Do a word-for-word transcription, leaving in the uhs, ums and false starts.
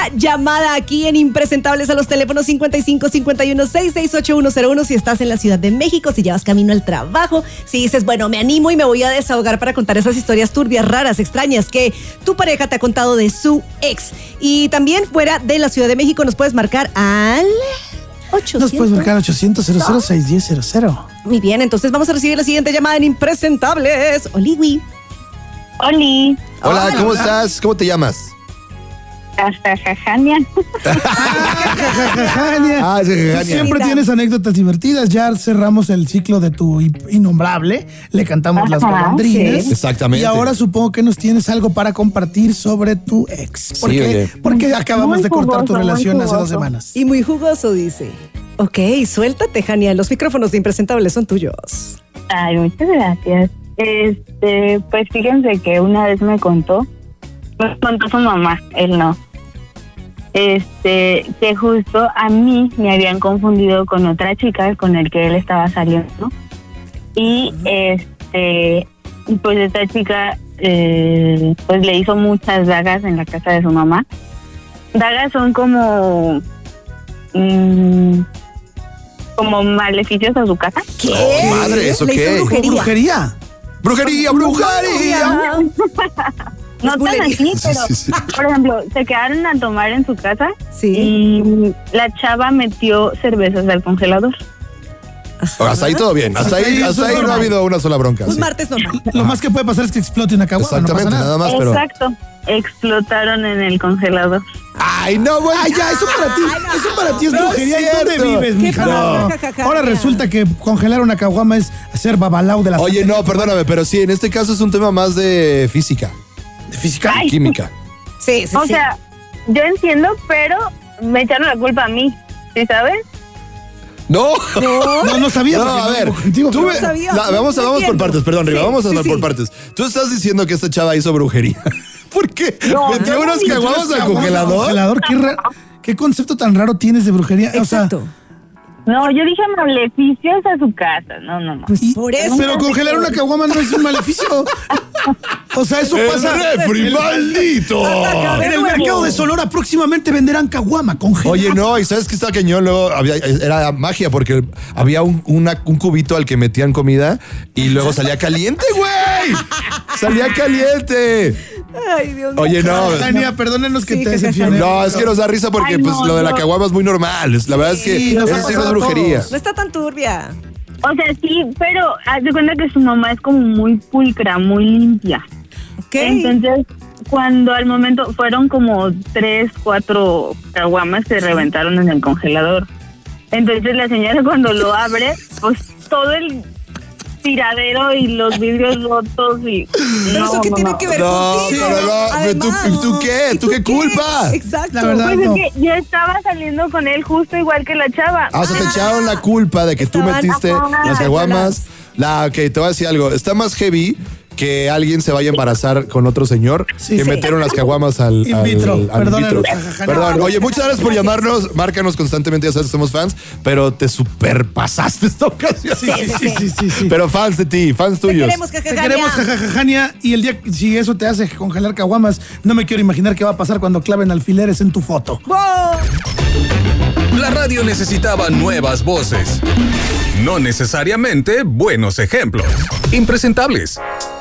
llamada aquí en Impresentables a los teléfonos cincuenta y cinco, cincuenta y uno, sesenta y seis, ochenta y uno cero uno si estás en la Ciudad de México, si llevas camino al trabajo, si dices, bueno, me animo y me voy a desahogar para contar esas historias turbias, raras, extrañas que tu pareja te ha contado de su ex. Y también fuera de la Ciudad de México nos puedes marcar al ochocientos. Nos puedes marcar ochocientos, cero cero, seis uno cero cero. Muy bien, entonces vamos a recibir la siguiente llamada en Impresentables. Oliwi. Oli. Hola, Hola. ¿cómo estás? ¿Cómo te llamas? Jajajajania. Jania. Ah, sí, Tú Jania. siempre tienes anécdotas divertidas. Ya cerramos el ciclo de tu innombrable. Le cantamos las Ajá, golondrinas. sí. Exactamente. Y ahora supongo que nos tienes algo para compartir sobre tu ex. ¿Por Sí, qué? oye. Porque acabamos Muy de cortar tu jugoso, muy relación hace dos jugoso. semanas. Y muy jugoso, dice. Ok, suéltate, Jania. Los micrófonos de Impresentables son tuyos. Ay, muchas gracias. Este, pues fíjense que una vez me contó, me contó su mamá, él no. Este, que justo a mí me habían confundido con otra chica con el que él estaba saliendo. Y este, pues esta chica, eh, pues le hizo muchas dagas en la casa de su mamá. Dagas son como, mm, como maleficios a su casa. ¿Qué? Oh, madre, ¿eso Le hizo qué? brujería. Brujería. ¡Brujería, brujería! No tan bulería. así, pero, Sí, sí, sí. por ejemplo, se quedaron a tomar en su casa Sí. y la chava metió cervezas al congelador. Hasta ahí todo bien. Hasta ahí, hasta ahí no ha habido una sola bronca. Un sí. martes normal. Lo más que puede pasar es que explote una caguama. Exactamente, no pasa nada nada. más, pero. Exacto. Explotaron en el congelador. Ay, no, güey. Ay, ya, eso para ti, eso para ti es No es brujería. ¿Y dónde cierto. vives, ¿Qué mija? pasa, No. jajaja? Ahora resulta que congelar una caguama es hacer babalao de la Oye, no, perdóname, pero sí, en este caso es un tema más de física, ¿De física? Ay. química. Sí, sí, O sí. sea, yo entiendo, pero me echaron la culpa a mí, ¿sí sabes? No. No, no sabía. No, porque a no ver, vivo contigo, tú pero- me- sabía. la- vamos, a, No vamos por entiendo. partes, perdón, Riva, Sí, vamos a sí, hablar sí. por partes. Tú estás diciendo que esta chava hizo brujería. ¿Por qué? No, ¿Metió no, unas no, caguamas al ¿Al congelador? congelador? ¿Qué, ra- ¿Qué concepto tan raro tienes de brujería? O sea, Exacto. No, yo dije maleficios a su casa. No, no, no. Pues y- por eso. pero congelar una caguama no es un maleficio. O sea, eso ¡El pasa. refri, maldito! En el mercado de Sonora próximamente venderán caguama congelada. Oye, no, y sabes que estaba cañón, luego había, era magia porque había un, una- un cubito al que metían comida y luego salía caliente, güey. Salía caliente. Ay, Dios mío. Oye, no. Tania, perdónenos que Sí, te jajaja. decepcioné. No, es que nos da risa porque Ay, pues no, lo de la no. caguama es muy normal. Es- La verdad es Sí, que nos ha eso sí no es pasado a brujería. todos. No está tan turbia. O sea, sí, pero haz de cuenta que su mamá es como muy pulcra, muy limpia. Ok. Entonces, cuando al momento fueron como tres, cuatro caguamas que reventaron en el congelador. Entonces la señora cuando lo abre, pues todo el tiradero y los vidrios rotos y... Pero no, eso qué no, tiene no. que ver No, contigo. pero no, pero tú- Además. ¿tú qué? ¿Tú qué culpa? Exacto. La verdad. Pues no. es que yo estaba saliendo con él justo igual que la chava. Ah, o sea, te echaron la culpa de que tú Estaban- metiste Ajá. las caguamas. La, ok, te voy a decir algo. Está más heavy que alguien se vaya a embarazar con otro señor Sí, que sí. metieron las caguamas al, In al- vitro. al in Perdónanos, vitro. jajaja. Perdón. No, Oye, no, muchas no, gracias por gracias. llamarnos. Márcanos constantemente, ya sabes que somos fans, pero te superpasaste esta ocasión. Sí, sí, sí, sí, sí, sí. Pero fans de ti, fans Te tuyos. queremos, Te jajaja. queremos, jajajajania, y el día si eso te hace congelar caguamas, no me quiero imaginar qué va a pasar cuando claven alfileres en tu foto. ¡Wow! La radio necesitaba nuevas voces. No necesariamente buenos ejemplos. Impresentables.